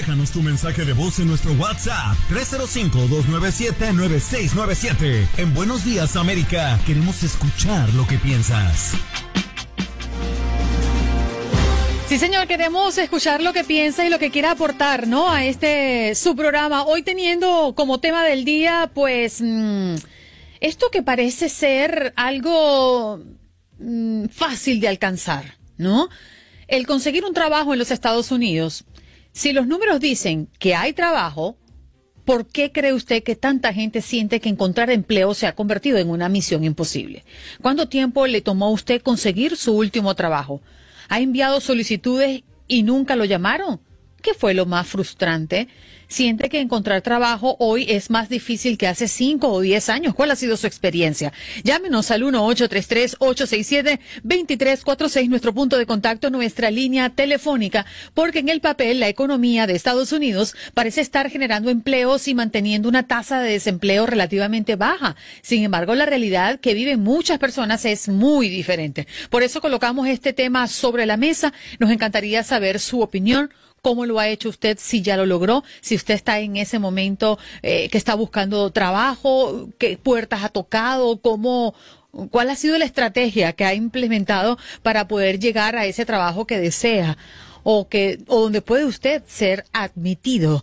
Déjanos tu mensaje de voz en nuestro WhatsApp 305-297-9697. En Buenos Días, América, queremos escuchar lo que piensas. Sí, señor, queremos escuchar lo que piensa y lo que quiera aportar, ¿no? A su programa. Hoy teniendo como tema del día, pues, esto que parece ser algo fácil de alcanzar, ¿no? El conseguir un trabajo en los Estados Unidos. Si los números dicen que hay trabajo, ¿por qué cree usted que tanta gente siente que encontrar empleo se ha convertido en una misión imposible? ¿Cuánto tiempo le tomó a usted conseguir su último trabajo? ¿Ha enviado solicitudes y nunca lo llamaron? ¿Qué fue lo más frustrante? ¿Siente que encontrar trabajo hoy es más difícil que hace 5 o 10 años? ¿Cuál ha sido su experiencia? Llámenos al 1-833-867-2346, nuestro punto de contacto, nuestra línea telefónica, porque en el papel la economía de Estados Unidos parece estar generando empleos y manteniendo una tasa de desempleo relativamente baja. Sin embargo, la realidad que viven muchas personas es muy diferente. Por eso colocamos este tema sobre la mesa. Nos encantaría saber su opinión. ¿Cómo lo ha hecho usted? Si ya lo logró, si usted está en ese momento que está buscando trabajo, qué puertas ha tocado, cuál ha sido la estrategia que ha implementado para poder llegar a ese trabajo que desea o donde puede usted ser admitido.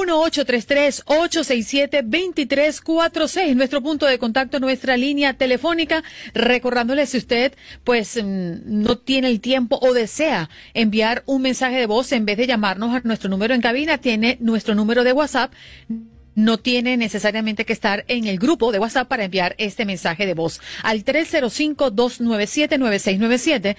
1-833-867-2346, nuestro punto de contacto, nuestra línea telefónica, recordándole si usted pues no tiene el tiempo o desea enviar un mensaje de voz en vez de llamarnos a nuestro número en cabina, tiene nuestro número de WhatsApp. No tiene necesariamente que estar en el grupo de WhatsApp para enviar este mensaje de voz al 305-297-9697,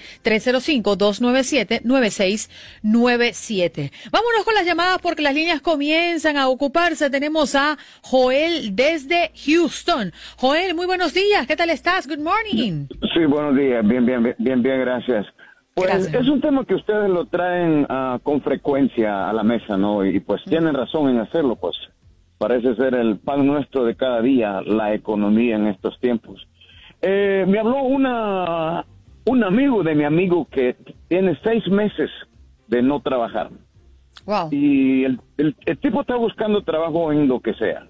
305-297-9697. Vámonos con las llamadas porque las líneas comienzan a ocuparse. Tenemos a Joel desde Houston. Joel, muy buenos días. ¿Qué tal estás? Good morning. Sí, buenos días. Bien, gracias. Pues gracias. Es un tema que ustedes lo traen con frecuencia a la mesa, ¿no? Y pues tienen razón en hacerlo, pues. Parece ser el pan nuestro de cada día, la economía en estos tiempos. Me habló un amigo de mi amigo que tiene 6 meses de no trabajar. Wow. Y el tipo está buscando trabajo en lo que sea.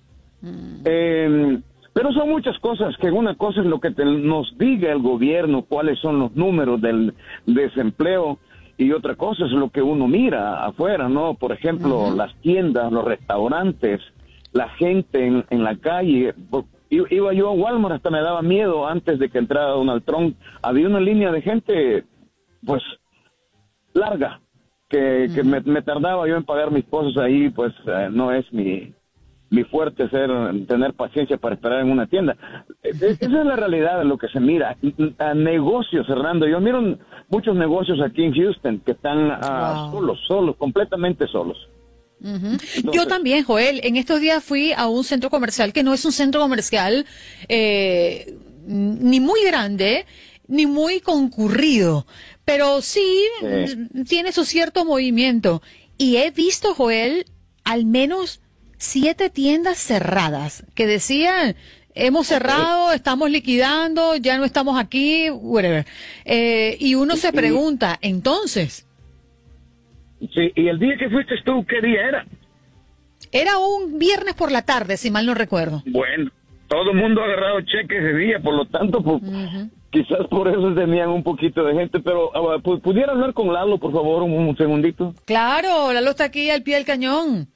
Pero son muchas cosas, que una cosa es lo que nos diga el gobierno, cuáles son los números del desempleo, y otra cosa es lo que uno mira afuera, ¿no? Por ejemplo, las tiendas, los restaurantes, la gente en la calle. Iba yo a Walmart, hasta me daba miedo antes de que entrara Donald Trump. Había una línea de gente, pues, larga, que me tardaba yo en pagar mis cosas ahí, pues, no es mi fuerte tener paciencia para esperar en una tienda. Esa es la realidad de lo que se mira. A negocios, Hernando. Yo miro muchos negocios aquí en Houston que están solos, completamente solos. Entonces, yo también, Joel. En estos días fui a un centro comercial que no es un centro comercial ni muy grande, ni muy concurrido, pero sí tiene su cierto movimiento. Y he visto, Joel, al menos 7 tiendas cerradas que decían, hemos cerrado, estamos liquidando, ya no estamos aquí, whatever. Y uno se pregunta, entonces. Sí, y el día que fuiste tú, ¿qué día era? Era un viernes por la tarde, si mal no recuerdo. Bueno, todo el mundo ha agarrado cheques ese día, por lo tanto, pues, quizás por eso tenían un poquito de gente, pero ¿pudiera hablar con Lalo, por favor, un segundito? Claro, Lalo está aquí al pie del cañón.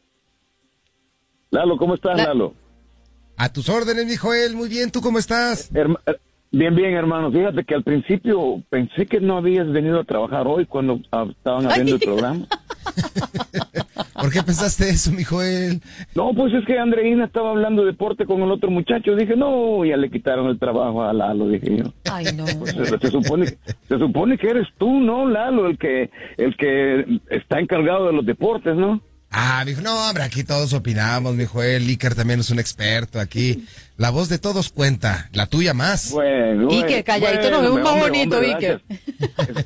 Lalo, ¿cómo estás, Lalo? A tus órdenes, mi Joel. Muy bien, ¿tú cómo estás? Bien, hermano. Fíjate que al principio pensé que no habías venido a trabajar hoy cuando estaban haciendo el programa. ¿Por qué pensaste eso, mi Joel? No, pues es que Andreina estaba hablando de deporte con el otro muchacho. Dije, no, ya le quitaron el trabajo a Lalo, dije yo. Ay, no. Pues, se supone que eres tú, ¿no, Lalo? El que está encargado de los deportes, ¿no? Dijo, no, hombre, aquí todos opinamos, mi Joel. Iker también es un experto aquí. La voz de todos cuenta, la tuya más. Bueno, Iker, calladito, nos vemos más bonito, Iker.